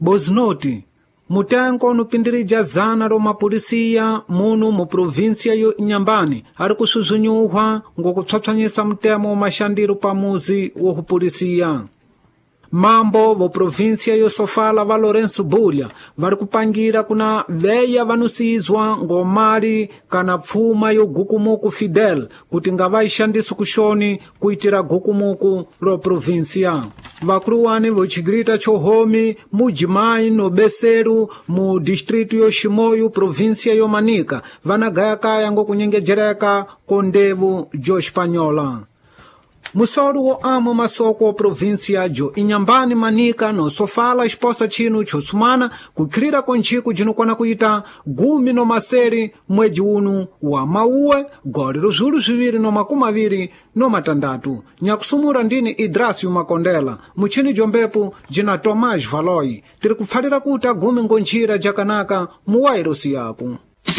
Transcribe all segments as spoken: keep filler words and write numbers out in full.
Boznoti, mutengo nupindirija zana ro mapolisiya munu mu provinsia yo Inhambane ari kusuzunyuhwa ngokupsapsanyisa mutemo wa mashandiro pamuzi wa kupolisiya. Mambo vo provinsia yo Sofala va Lourenço Bulha vari kupangira kuna veya vanusizwa ngomali kana pfuma yo gukumuku Fidel kuti ngavaishandisa kushoni kuitira gukumuku ro provinsia. Vakuluwani vo chigrita chohomi mujimai no Beseru mu distrito yo Chimoio provinsia yo Manica vanagayakaya ngokunyengejereka kondevu jo Espanhola. Musoro wo amo masoko província jo Inhambane Manica no Sofala esposa chino chosumana kukhirira konchiku jinokwana kuita gumi no maseri mwezi uno wa mauwe goli ruzulu ziviri no makumi aviri no matandatu. Nyakusumura ndini Idrasio Makondela muchini jombepu jina Tomás Valoi tiri kupfalira kuta gumi ngonjira jakanaka muwairosi yaku.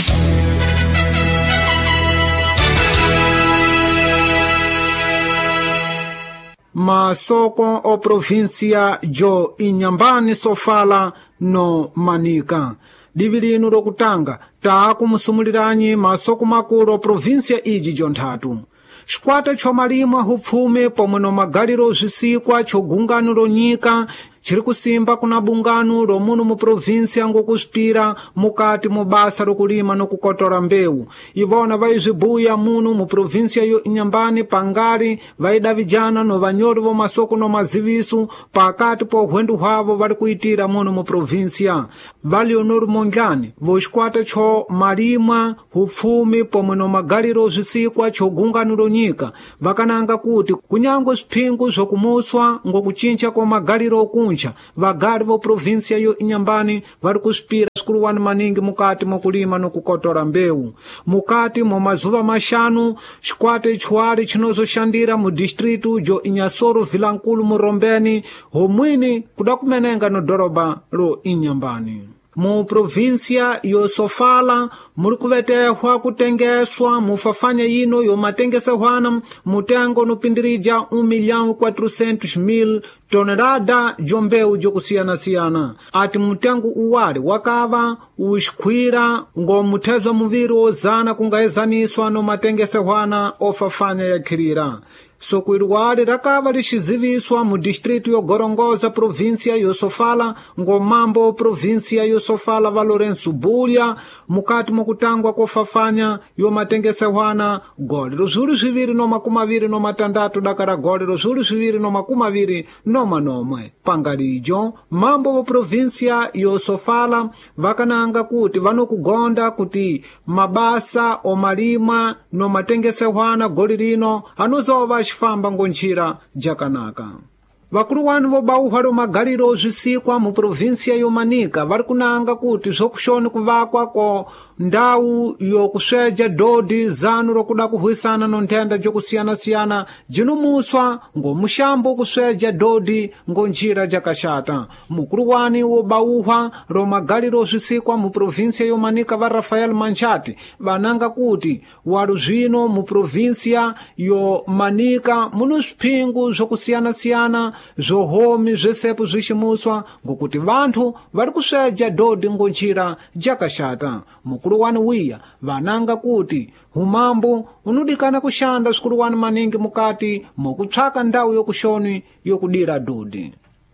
Masoko o província jo Inhambane Sofala no Manica. Divilino rokutanga taku musumuliranyi masoko makulu o província iji jonthatu. Xikwata chomalimwa hupfume pomwe no magaliro zvisikwa chogungano ronyika chiri kusimba kuna bungano romuno mu província ngokuspira mukati mu basa rokulima nokukotora mbewu. Ivona vaizvibuya muno mu província yo Inhambane pangari vaidavijana no vanyori vo masoko no maziviso pakati po uhwendu hwavo vari kuitira muno mu província. Valionor Mondlane vo xikwata cho malimwa hupfumi pomwe no magaliro zvisikwa chogungano ronyika vakananga kuti kunyangwe swiphingo zokumuswa ngokuchincha kwa magaliro okunja vagari vo província yo Inhambane vari kuspira sikuluwani maningi mukati mokulima nokukotora mbewu. Mukati mo mazuva mashanu xikwata ichwali chinozoshandira mu distrito jo Inhasoro Vilankulu Murombeni homwini kudakumenenga no doroba ro Inhambane. Mu província yo Sofala muri kuvetehwa kutengeswa mufafanya yino yo matengesehwana mutengo nupindirija um milhão e quatrocentos mil tonelada jombewu jokusiyana-siyana. Ati mutengo uwali wakava uxikhwira ngomutezwa muviri ozana kungaezaniswa no matengesehwana ofafanya yakhirira. Sokuirwali rakava lixiziviswa mu distrito yo Gorongosa província yo Sofala ngomambo província yo Sofala va Lourenço Bulha mukati mokutangwa kofafanya yo matengesehwana goli ruzulu ziviri no makumi aviri no matandatu dakara goli ruzulu ziviri no makumi aviri no manomwe. Pangalijo mambo vo província yo Sofala vakananga kuti vanokugonda kuti mabasa o malimwa no matengesehwana goli rino anozova famba ngonjira jakanaka. Vakuluwani vo bauhalo magaliro zvisikwa mu província yo Manica vari kunanga kuti zokushoni kuvakwa ko ndawu yokusveja dodi zanu rokuda kuhwisana no nthenda jokusiyana-siyana jinumuswa ngomushambo kusveja dodi ngonjira jakashata. Mukuluwani wo bauha ro magaliro zvisikwa mu província yo Manica va Rafael Manchati vananga kuti walu zvino mu província yo Manica muno swiphingo zokusiyana-siyana zohomi zvesepo zviximuswa ngokuti vanthu vari kusveja dodi ngonjira jakashata. Mukuluwani wiya vananga kuti humambo unudikana kushanda sikuluwani maningi mukati mokutsvaka ndawu yokushoni yokudira dodi.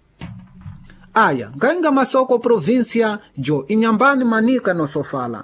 Aya ngainga masoko província jo Inhambane Manica no Sofala.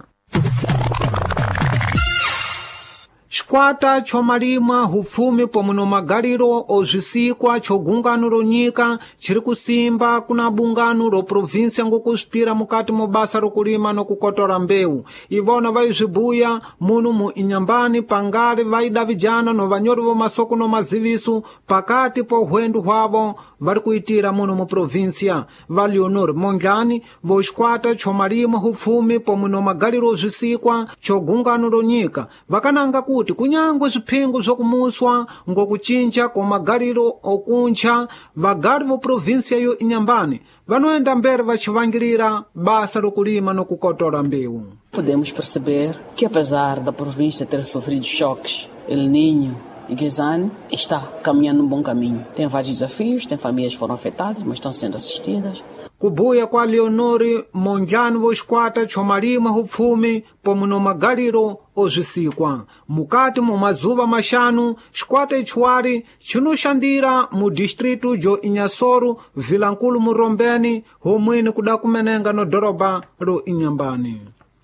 Xikwata chomalimwa hupfumi pomwe no magaliro ozvisikwa chogungano ronyika chiri kusimba kuna bungano ro província ngokuspira mukati mobasa rokulima nokukotora mbewu. Ivona vaizvibuya muno mu Inhambane pangari vaidavijana no vanyori vo masoko no maziviso pakati po uhwendu hwavo vari kuitira muno mu província. Valionor Mondlane vo xikwata chomalimwa hupfumi pomwe no magaliro ozvisikwa chogungano ronyika vakananga kuti kunyangwe swiphingo zokumuswa ngokuchincha kwa magaliro okuncha vagari vo província yo Inhambane vanoenda mbere vachivangirira basa rokulima nokukotora mbewu. Podemos perceber que apesar da província ter sofrido choques, El Niño e Guisane está caminhando num bom caminho. Tem vários desafios, tem famílias que foram afetadas, mas estão sendo assistidas. Kubuya kwa Leonori monjani voxikwata chomalima hupfumi pomwe no magaliro ozwisikwa mukati mu mazuva maxanu xikwata ichiwari chinuxandira mu distritu jo Inhassoro vilankulu murombeni homwini kudakumenenga no doroba ro Inhambane.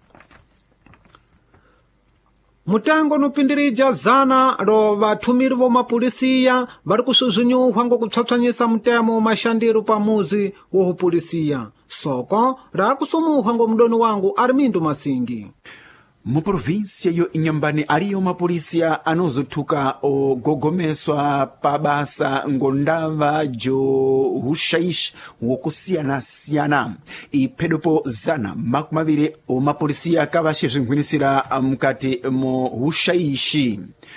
Mutengo nupindirija zana ro vathumiri vomapolisiya vari kusuzunyuhwa ngokupsapsanyisa mutemo maxandiru pamuzi wohupolisiya soko rakusumuhwa ngomudoni wangu Armindo Masingi. Mu província yo Inhambane aliyo mapolisiya anozothuka ogogomeswa pabasa ngondava jo hushaishi wokusiyana-siyana iphedopo zana makumaviri omapolisiya kavaxe bzingwinisira mukati mu hushaishi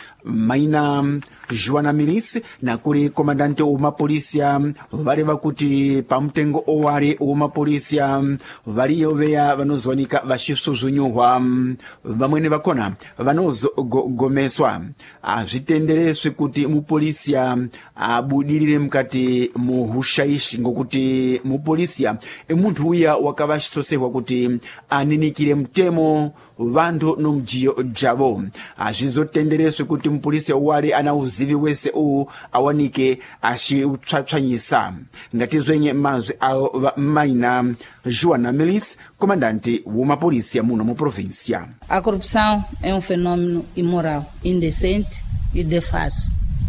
maina Joana Milis na kuri komandante omapolisiya valeva kuti pamutengo owale omapolisiya valiyo veya vanozwanika vaxisuzunyuhwa vamwene vakona vanozogomeswa azvitendereswe kuti mupolisiya abudilire mukati mu hushaishi ngokuti mupolisiya emunthu uya wakavaxisosehwa kuti aninikire mtemo vantu nomjiyo javo azvizotendereswe kuti mupolisiya wale ana uzivi wese u awanike axiupsapsanyisa ngatizwenye mazwi ao maina Joana Milis, comandante uma polícia muno mu província. A corrupção é um fenômeno imoral, indecente e defaso.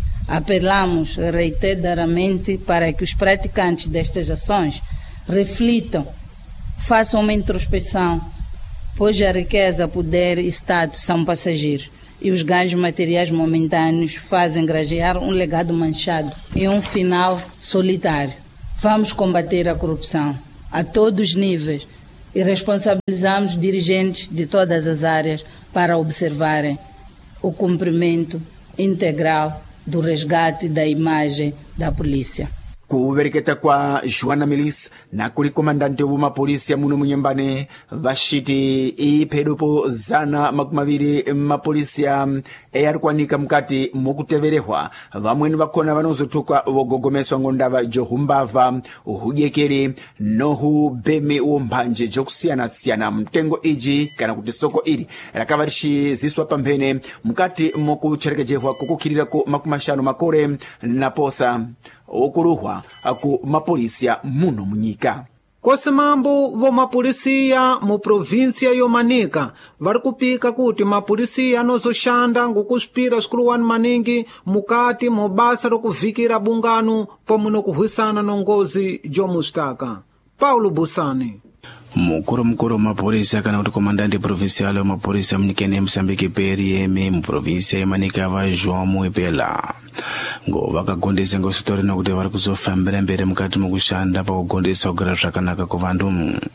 Apelamos reiteradamente para que os praticantes destas ações reflitam, façam uma introspeção, pois a riqueza, poder e status são passageiros e os ganhos materiais momentâneos fazem grajear um legado manchado e um final solitário. Vamos combater a corrupção a todos os níveis e responsabilizamos dirigentes de todas as áreas para observarem o cumprimento integral do resgate da imagem da polícia. Kuvereketa kwa Joana Milis na kuli komandante wa polisi muno munyambane vashiti iphedopo zana makumaviri mapolisiya eyarikwanika mukati mukuteverehwa vamweni vakona vanozothuka vogogomeswa ngondava johumbava uhudyekeri nohu beme uomphanje jokusiyana-siyana mtengo iji kana kuti soko ili rakava rixiziswa pamphene mukati mukucherekejehwa kukukhirirako makumashanu makore na posa okuluhwa aku mapolisiya muno munyika. Kose mambo vomapolisiya mu província yomanika vari kupika kuti mapolisiya anozoxanda ngokuspira swikuluwani maningi mukati mu basa rokuvikira bungano pomwe nokuhwisana nongozi jomustaka. Paulo Busani. Mukuru mukuru wa mapolisi kana kuti komandante provincial wa mapolisi mnyikene Msambiki P R M mu província yomanika va João Muepela ngo vakagondesa ngositori nokuti vari kuzofambira mberi mukati mukushanda pakugondesa kugara zvakanaka kuvantu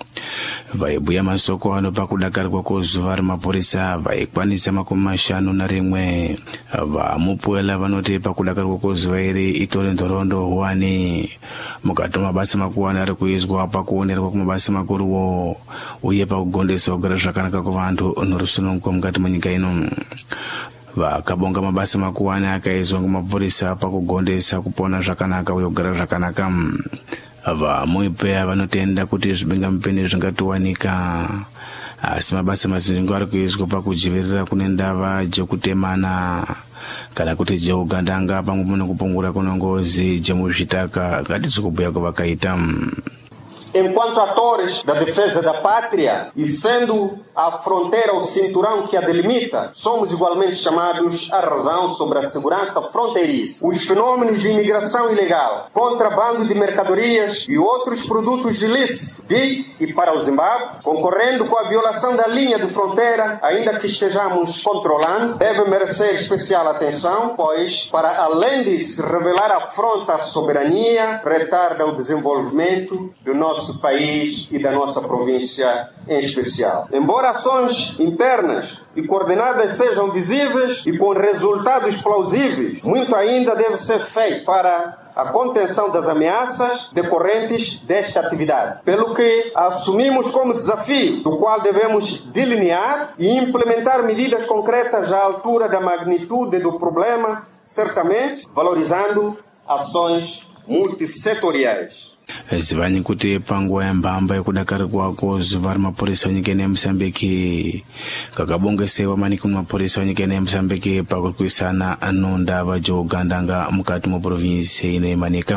vaibhuya masoko ano pakudakarirwa kwezuva remapurisa vaikwanisa makumi mashanu na rimwe vamupuela vanoti pakudakarirwa kwezuva iri itori ndorondo huwani mukati mabasa makuwani ari kuizwa pakuonerwa kumabasa makuruwo uye pakugondesa kugara zvakanaka kuvantu norusununguko mukati munyika ino vakabonga mabasa makuwani akaizwa ngomapurisa pakugondesa kupona zvakanaka uye kugara zvakanaka vamuipeya vanotenda kuti zvibinga mupini zvingatiwanika asi mabasa mazhinji ari kuizwa pakudzivirira kune ndava jekutemana kana kuti jeugandanga pamwe nekupungura kunongozi jemuzvitaka ngatizokubhuya kwavakaita. Enquanto atores da defesa da pátria e sendo a fronteira o cinturão que a delimita, somos igualmente chamados à razão sobre a segurança fronteiriça. Os fenômenos de imigração ilegal, contrabando de mercadorias e outros produtos ilícitos de e para o Zimbábue, concorrendo com a violação da linha de fronteira, ainda que estejamos controlando, deve merecer especial atenção, pois, para além de se revelar afronta à soberania, retarda o desenvolvimento do nosso nosso país e da nossa província em especial. Embora ações internas e coordenadas sejam visíveis e com resultados plausíveis, muito ainda deve ser feito para a contenção das ameaças decorrentes desta atividade, pelo que assumimos como desafio, do qual devemos delinear e implementar medidas concretas à altura da magnitude do problema certamente valorizando ações multissetoriais. Zivanyi kuti panguva ya mbamba yakudakara kwako zuva ramapurisa munyika ya Mozambique kakabongesewa maningi mapurisa munyika ya Mozambique pakurwisana nondava dzogandanga mukati muprovinsi ino yemanika.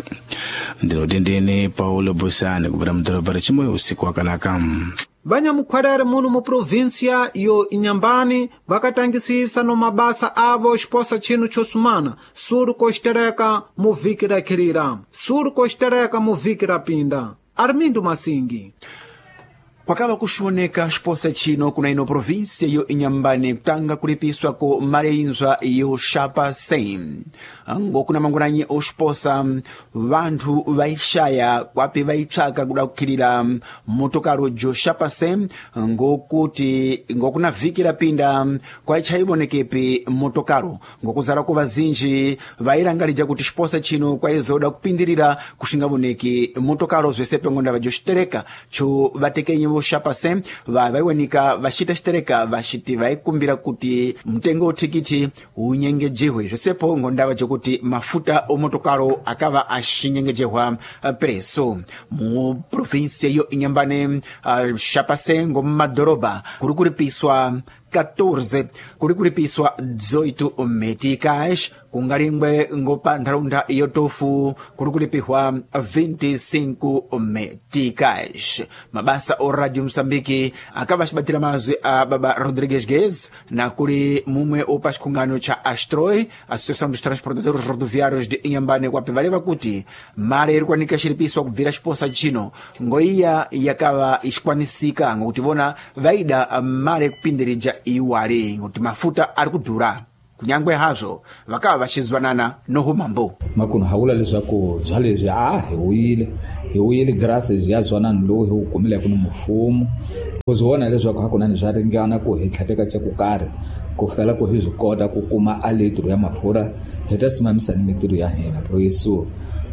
Ndinotendene Paulo Busani kubva mudhorobha rechimoyo usiku wakanaka. Banyamukhwarere muno mu província yo Inhambane vakatangisisa no mabasa avo xiposa chino chosumana suru koxitereka mu viki ra khirira suru koxitereka mu viki ra pinda. Armindo Masingi. Kwakava kushoneka xiposa chino kuna ino província yo Inhambane kutanga kulipiswa ko mareinzwa yo Chapa cem. Ngokuna manguranyi oxiposa vanthu vaixaya kwapi vaitsvaka kuda kukhirira motokaro jo Chapa cem ngokuti ngokuna viki lapinda kwaichayivonekepi motokaro ngokuzarako vazinji vairangalija kuti xiposa chino kwaizoda kupindirira kuxingavoneki motokaro zvesepe ngondava jo xitereka cho vatekenyi vo Chapa cem vaiwenika vaxita xitereka vaxiti vaikumbira kuti mtengo uthikiti unyengejehwe zvesepo ngondava jokuti mafuta omotokaro akava axinyengejewa preso mu província yo Inhambane. uh, Chapa cem ngomadoroba kuri kuripiswa quatorze kuri kuripiswa dezoito meticais kungalingwe ngopa ntharaunda yotofu kuri kulipihwa vinte e cinco meticais. Mabasa o Radio Moçambique akava xibatira mazwi a baba Rodrigues Guez na kuri mumwe opa xikungano cha Astroy, Associação dos Transportadores Rodoviários de Inhambane, kwapi valeva kuti mali iri kwanika xilipiswa kubvira xiposa chino ngoiya yakava ixikwanisika ngokuti vona vaida mali kupindirija iwali ngokuti mafuta ari kudhura kunyangwe hazo vakava vaxizwanana no humambo makuno haula leswaku zalezwi a hiwile hiwile graças ya zwanana lo hiukumile kuno mufumo kuzona leswaku hakuna ni zwaringana ku hitlateka cha kukari kufela ku hizikota ku kuma a litro ya mafura heta simamisa ni mitiro ya hina pro yesu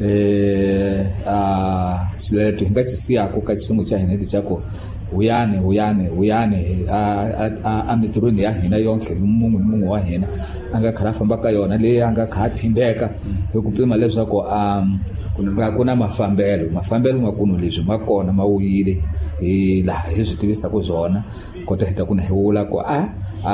eh a sileto hingachisiya ku kachisungu cha hina chako uyane uyane uyane a a mitroni ya hina yonke mungu mungu wa hina anga kharafamba ka yona le anga khathindeka ukupima leswaku um kuna kuna mafambelo mafambelo makuno leswi makona mawuyile eh la hezwi tivisa ku zona kota hita kuna hewula ko a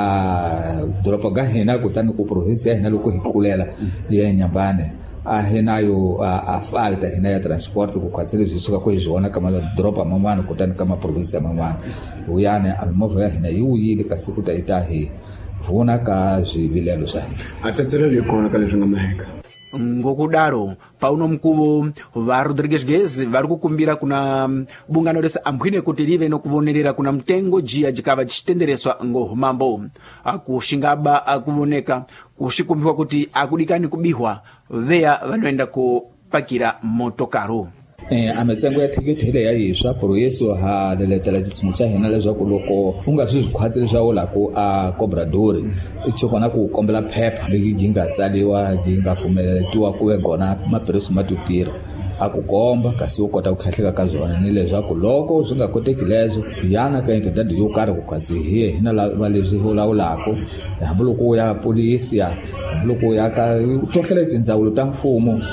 a dropa ga hina kutani ku province ya hina loko hikulela ya Inhambane a hinayo a falta hina ya transport ku kwatsile zisuka ko izona kama dropa mamwana kutani kama province ya mamwana uyane amova ya hina yuyile kasiku ta itahi vuna ka zvivilelo zva atsatselele kona kale zvingamaheka. Ngokudaro pauno mkuvo va Rodrigues Guez vari kukumbira kuna bungano rese amphwine kuti rive nokuvonerera kuna mtengo jia jikava chitendereswa ngohumambo akushingaba akuvoneka kuxikumbiwa kuti akudikani kubihwa veya vanoenda kupakira motokaro. eh amatsengo ya ticket ile ya yiswa pro yesu ha leletela chitsimo cha hina leswaku loko unga swizwikhwatsile swa wula ku a cobrador icho kona ku kombela phepha leki ginga tsaliwa ginga pfumeletiwa ku ve gona maphirisi matutira akukomba kasi u kota ku khahleka ka zona ni leswaku loko swi nga koteki leswo yana ka entidade yo karhi ku kwazihiye hina va leswi hulawulako hambi loko ya polisi ya hambi loko ya ka tohlele tindzawulo ta mfumo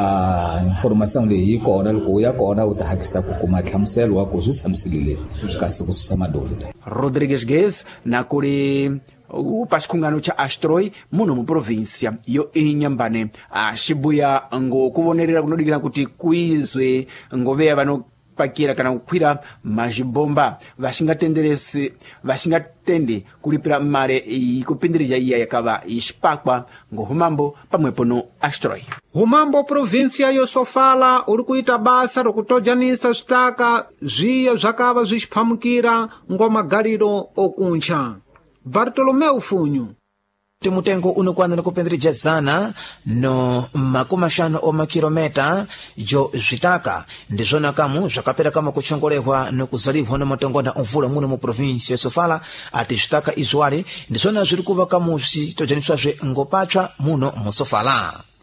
a information leyi yi kona loko ya kona u ta hakisa ku kuma tlhamuselo wa ku swi tshamisilile kasi ku susa madolo. Rodrigues Guez na kuri upa xikungano cha Astroy muno mu província yo Inhambane axibuya ngokuvonerera kunodikira kuti kuizwe ngoveya vanopakira kana kukwira mazhibomba vaxingatenderesi vaxingatende kulipira mare ikupindirija iya yakava ixipakwa ngohumambo pamwepo no Astroy. Humambo província yo Sofala uri kuita basa rokutojanisa zvitaka zviya zvakava zvixiphamukira ngomagaliro okuncha. Bartolomeu Funho. Timutengo unokwana kupendrija zana no makumi ashanu oma kilometa jo zvitaka ndizona kamu zvakapera kama kuchongolehwa nokuzalihwa na matongonda omvula muno mu provinsi ya Sofala ati zvitaka izwale ndizona zviri kuva kamu zvitojaniswa zve ngopatwa muno mu Sofala.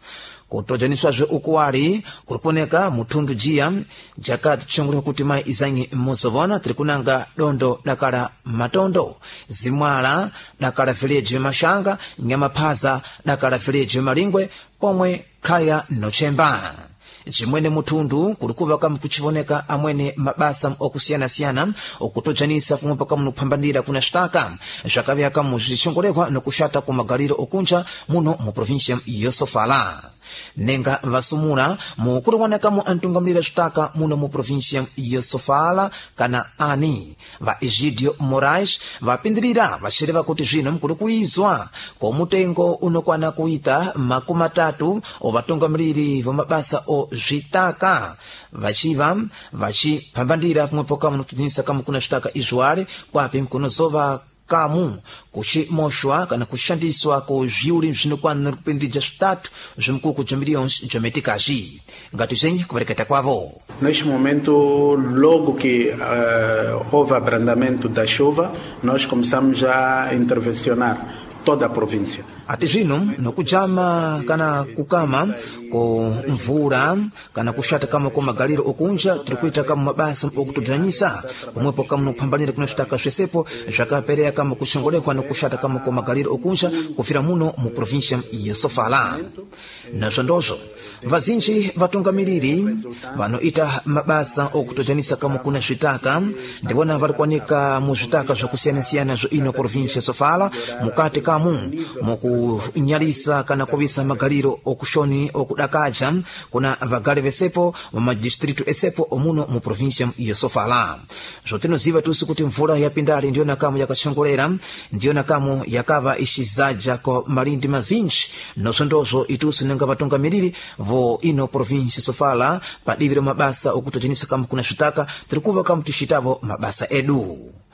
kutojaniswazve ukuwali kuli kuoneka muthundu jiya jakati tchongolera kuti mayi izanyi mmuzovona tiri kunanga dondo dakala matondo zimwala dakala village mashanga nyamaphaza dakala village malingwe pomwe khaya nochemba chimwene muthundu kuli kuva kamu kuchioneka amwene mabasa okusiyana-siyana okutojanisa kumwe pakamu kupambandira kuna xitaka zvakavya kamu zvichongolekwa nokuxata ku magaliro okunja muno mu província yosofala nenga vasumula mukuli kuonekamo antungamulira xitaka muno mu província yosofala kana ani va Egidio Moraes vapindirira vaxereva kuti zvino mukuli kuizwa komutengo unokwana kuita makumi atatu ovatungamuliri vamabasa o zvitaka vachiva vachipambandira kumwepo kamu nokutunisa kamu kuna xitaka izwale kwapi mkunozova kamu kuchimoshwa kana kushandiswa ku zviuli zvinokwana kupindidza xitatu zvimkuku bza milhões bza metikaji ngati zenye kuvereketa kwavo. Neste momento, logo que uh, houve abrandamento da chuva, nós começamos já a intervencionar toda a província. Ati zvino nokujama kana kukama ko mvula kana kushata kama ko magaliro okunja tikuita kama mabasa okutodzanyisa pomwepo kama nopambanira kuna xitaka zvesepo zvakapereka kama kushongolekwa nokushata kama ko magaliro okunja kufira muno mu província yosofala nazvo ndozvo vazinji vatungamiriri vanoita mabasa okutodzanisa kama kuna zvitaka ndivona vari kuwanika mu zvitaka zvakusiyana-siyana zvo ino província yosofala mukati kamu muku kunyalisa kana kuvisa magaliro okushoni okudakaja kuna vagale vesepo vamadistritu esepo omuno mu província yosofala zotinoziva tusi kuti mvula yapindali ndiyo nakamu yakachongolera ndiyo nakamu yakava ixizaja ko malindi mazinji nozo ndozo itusi nenga vatungamiriri vo ino província yosofala padiviro mabasa okutojanisa kamu kuna xitaka tirikuva kamu tixitavo mabasa edu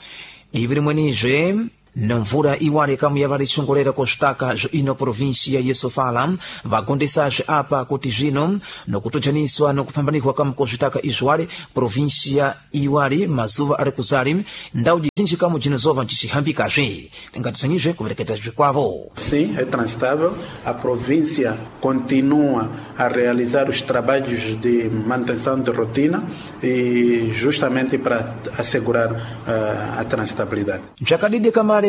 iviri mwenizve na mvula iwale kamu yavali chongolera ko xitaka zvo ino província yosofala vagondesazve apa kuti zvino nokutojaniswa nokupambanikwa kamu ko xitaka izwale província iwale mazuva ari kuzali ndau zinji kamu dzinozova bzicihambikazve tingatizanyizve kuvereketazve kwavo. Sim, é transitável. A província continua a realizar os trabalhos de manutenção de rotina e justamente para assegurar uh, a transitabilidade. Jakadide kamale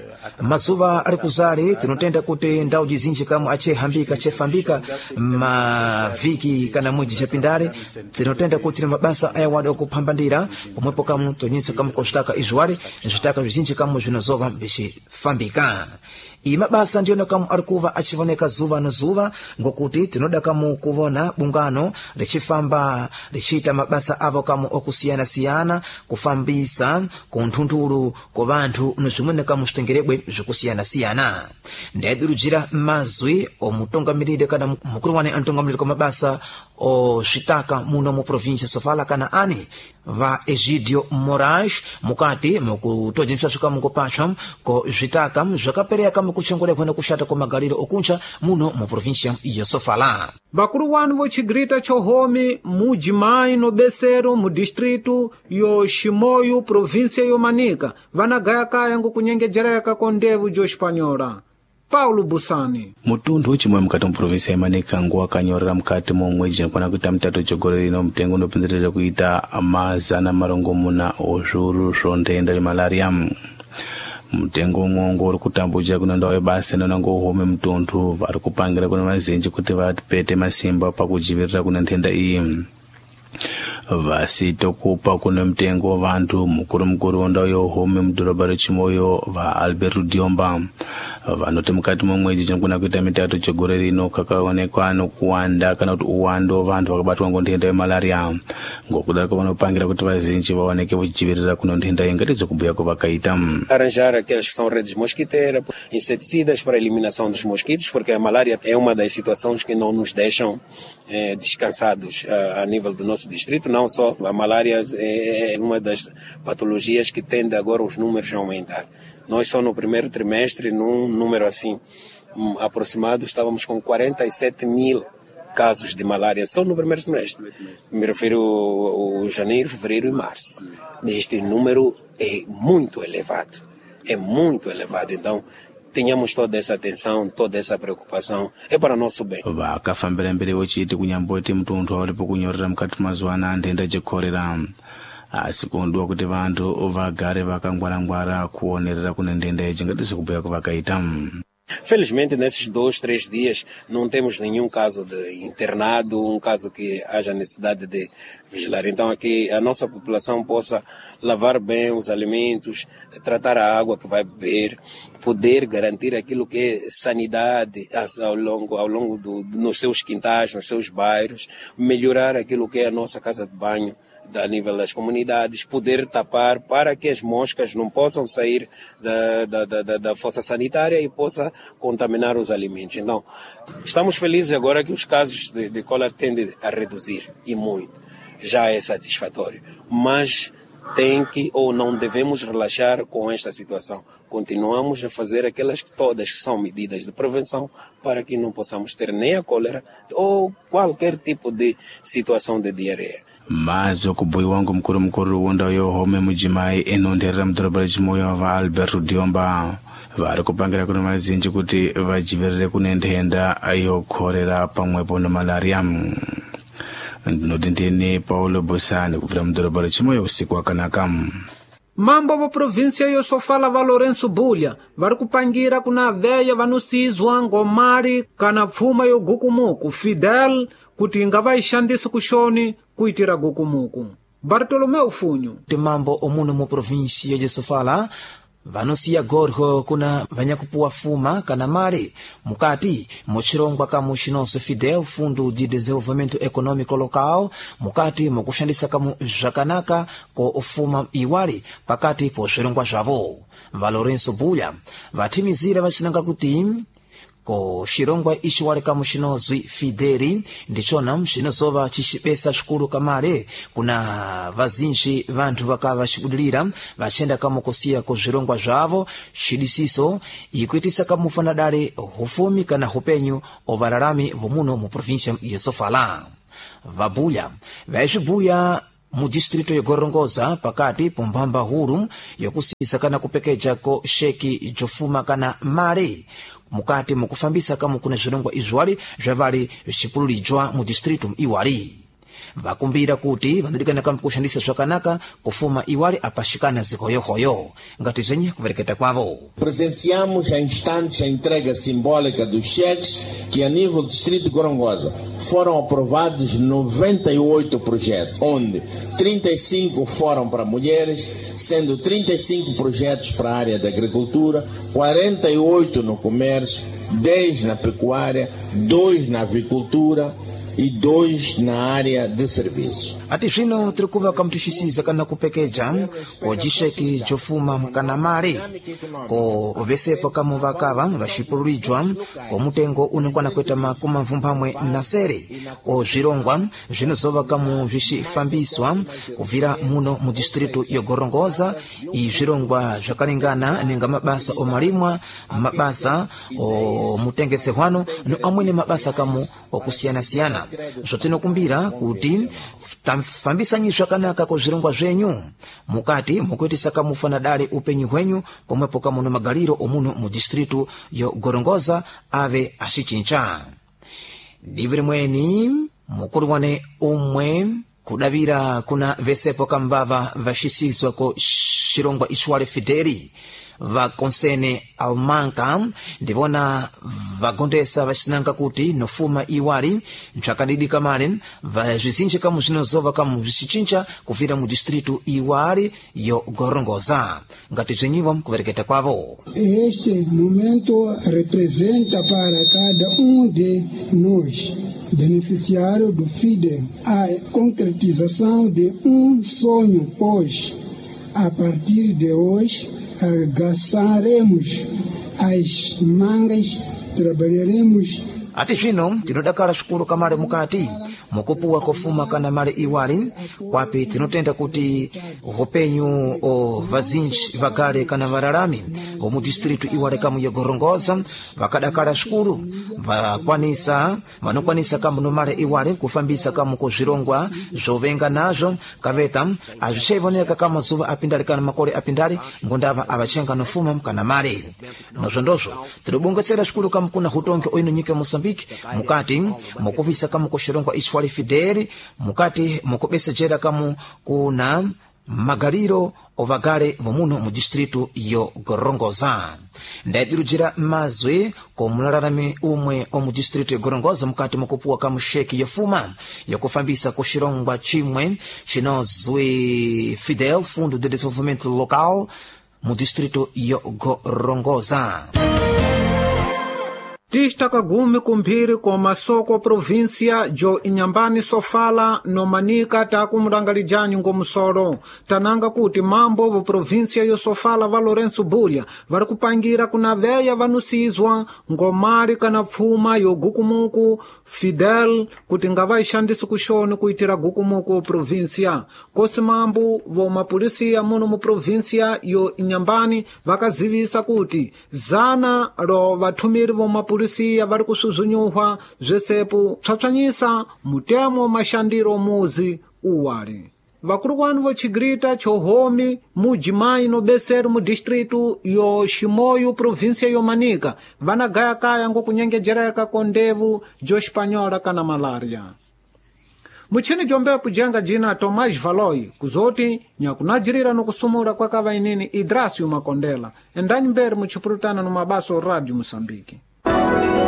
mazuva ari kuzali tinotenda kuti ndau zinji kamu achihambika achifambika mavhiki kana mwedzi chapindale tinotenda kuti mabasa ayawali okupambandira pomwepo kamu tonyisa kamu ko xitaka izwale zvitaka zvizinji kamu zvinozova bzicifambika iyi mabasa ndiyona kamu ari kuva achioneka zuva nozuva ngokuti tinoda kamu kuvona bungano richifamba richita mabasa avo kamu okusiyana-siyana kufambisa kunthunthulu ko vanthu nozvimwene kamu zvitengerebwe zvikusiyana-siyana ndayadurujira mazwi omutungamiriri kana mukulu wane antungamiriri ko mabasa o xitaka muno mu província yosofala kana ani va Egidio Moraes mukati mukutojaniswa kamu kopatcha ko zvitaka zvakapereka mukuchongolekwa nokuxata ko magaliro okunja muno mu província yosofala. Bakulu wanu vochigrita chohomi muji mai no Besero mu distritu yo Ximoio província yo Manica vanagaya kaya ngukunyengejereka ko ndevu jo Espanhola. Paulo Busani mutundu uchimwe mukati mu província yamanika nguwa kanyorera mukati momwe jinokwana kuita mutatu chogore lino mtengo unopindirira kuita mazana marongo muna ozvuru zvondenda yemalaria mutengo mwongo uri kutambuja kuna ndau yebasa inonanga uhome mutundu vari kupangira kuna vazinji kuti vapete masimba pakudzivirira kuna ntenda iyi vasitokupa kuna mtengo vantu mukuru mukuru wondau yohome mudhorobha rechimoyo vaAlberto Diomba vanoti mukati momwedzi chinokwana kuita mitatu chegore rino kakaonekwa nokuwanda kana kuti uwando vantu vakabatwa ngontenda yemalaria ngokudaroko vanopangira kuti vazinji vaoneke vachidzivirira kuna ntenda iyi ngatizokubhuya kwavakaita arranjar aquelas que são redes mosquiteiras, inseticidas para a eliminação dos mosquitos, porque a malária é uma das situações que não nos deixam eh, descansados a, a nível do nosso distrito. Não só a malária é uma das patologias que tende agora os números a aumentar. Nós só no primeiro trimestre, num número assim um, aproximado, estávamos com quarenta e sete mil casos de malária só no primeiro trimestre. Me refiro ao janeiro, fevereiro e março. Este número é muito elevado. É muito elevado. Então, tenhamos toda essa atenção, toda essa preocupação, é para nosso bem. Vakafambira mberi wachiti kunyamboti mtunthu walipo kunyorera mkati mazuwana ndenda chikorera asikondwa kuti vantu vagare vakangwarangwara kuonerera kune ndenda ichi ngati zikubhuya kuvakaita. Felizmente, nesses dois, três dias, não temos nenhum caso de internado, um caso que haja necessidade de vigilar. Então, aqui a nossa população possa lavar bem os alimentos, tratar a água que vai beber, poder garantir aquilo que é sanidade ao longo, ao longo do, nos seus quintais, nos seus bairros, melhorar aquilo que é a nossa casa de banho, a nível das comunidades, poder tapar para que as moscas não possam sair da, da, da, da fossa sanitária e possa contaminar os alimentos. Então, estamos felizes agora que os casos de, de cólera tendem a reduzir, e muito. Já é satisfatório. Mas tem que ou não devemos relaxar com esta situação. Continuamos a fazer aquelas que todas que são medidas de prevenção para que não possamos ter nem a cólera ou qualquer tipo de situação de diarreia. Mas okubhuyiwa ngomukuru mukuru wonda yohome mudzimai enonderera mudhorobha rechimoyo va Alberto Diomba vari kupangira kuti vazhinji kuti vadzivirire kune ndenda yokorera pamwepo nemalaria. Ndinoti ndini Paulo Bosani kubvira mudhorobha rechimoyo usiku wakanaka. Mambo va província yosofala va Lourenço Bulha vari kupangira kuna veya vanusizwa ngomari kana pfuma yogukumuku Fidel kuti ngavaishandise kushoni kuitira gukumuku. Bartolomeu Funho. Timambo omuno mu província de Sofala vanusiya gorho kuna vanyakupuwa fuma kana mali mukati muchirongwa kamu chinonso Fidel Fundo de Desenvolvimento Econômico Local mukati mukushandisa kamu zvakanaka ko ufuma iwali pakati po zvirongwa zvavo. Va Lourenço Bulha vatimizira vacinanga kuti ko xirongwa ichi wali kamu chinozwi Fideli ndichona chinozova chixipesa xikulu kamale kuna vazinji vanthu vakava xikudilira vacenda kamu kusiya ko zvirongwa zvavo xidisiso ikuitisa kamu fanadale hufumi kana hupenyu ovalalami vomuno mu província ya Sofala. Vabulha vaixibhuya mu distrito yogorongoza pakati pombamba huru yokusisa kana kupekeja ko sheki jofuma kana male mukati mukufambisa kamu kuna zvirongwa izwali zvavali zvipululijwa mu distrito iwali. Vakumbira kuti vandilikana kamu kushandisa zvakanaka kufuma iwali apashikana zikoyokoyo ngati zenye kuvereketa kwavo. Presenciamos a instantes a entrega simbólica dos cheques que a nível do distrito Gorongosa foram aprovados noventa e oito projetos, onde trinta e cinco foram para mulheres, sendo trinta e cinco projetos para a área da agricultura, quarenta e oito no comércio, dez na pecuária, dois na avicultura e dois na área de serviço. Ati zvino tiri kuva kamutixisiza kana kupekeja ko jixeki jofuma kana mali ko vesepo kamu vakava vaxipululijwa ko mutengo unekwana kuita makumi mvumphamwe na sere ko zvirongwa zvinozova kamu vixifambiswa kuvira muno mu distrito yogorongoza i zvirongwa zvakalingana ninga mabasa omalimwa mabasa o mutengesehwano no amwene mabasa kamu okusiyana-siyana zvatinokumbira kuti tamfambisanyi zvakanaka ko zvirongwa zvenyu mukati mukuitisa kamufanadale upenyu hwenyu pomwepo kamuno magaliro omuno mu distrito yogorongoza ave axichincha. Ndiviri mweni mukulu wane umwe kudavira kuna vesepo kamvava vaxisizwa ko xirongwa ixuwale Fideli vakonsene Almanca ndivona vagondesa vacinanga kuti nofuma iwali mchakadidi kamale vazvizinji kamu zvinozova kamu zvisichincha kuvira mu distrito iwali yo Gorongoza ngati zvenyivo kuvereketa kwavo. Este momento representa para cada um de nós, beneficiário do Fidel, a concretização de um sonho, pois a partir de hoje arregaçaremos as mangas, trabalharemos. ati zvino tinodakala xikulu kamale mukati mukupuwa kofuma kana male iwali kwapi tinotenda kuti upenyu o vazinji vagale kana vararami omu distritu iwale kamu yogorongoza vakadakala xikulu vakwanisa vanokwanisa kamu no male iwali kufambisa kamu kuzvirongwa zvovenga nazvo kaveta azvichaivoneka kama mazuva apindali kana makole apindali ngondava avachenga nofuma kana male nozvo ndozvo tiribongetsera xikulu kamu kuna hutonge oino nyika Mosambiki mukati mukuvisa kamu kuxirongwa ixwali fideli mukati mukubesejera kamu kuna magaliro ovagale vomuno mu distritu yo Gorongosa ndadirujira mazwe komulararami umwe omu distritu yo Gorongosa mukati mukupuwa kamu sheki yofuma yokufambisa kuxirongwa chimwe chinozwe Fidel Fundo de Desenvolvimento Local mu distritu yo Gorongosa. Tistaka gumi kumphiri kwa masoko província jo Inhambane Sofala no Manica takumrangalijani ngomusolo tananga kuti mambo vo província yo Sofala va Lourenço Bulha vari kupangira kuna veya vanusizwa ngomali kana pfuma yo gukumuku Fidel kuti ngavaixandisi kuxoni kuitira gukumuku província kosi mambo vo mapolisiya muno mu província yo Inhambane vakazivisa kuti zana ro vathumiri vo mapolisiya polisia vari kusuzunyuhwa zvesepo psapsanyisa mutemo maxandiro muzi uwali vakulukwanu vochigrita chohomi mujimayi no beseri mu distritu yo Chimoio província yo Manica vanagaya kaya ngokunyengejereka kondevu jo espanhola kana malaria muchini jombepo jenga jina Tomás Valoi kuzoti nyakunajirira no kusumura kwa kavainini Idrácio Makondela endani mbere muchipurutana no mabaso Radio Moçambique.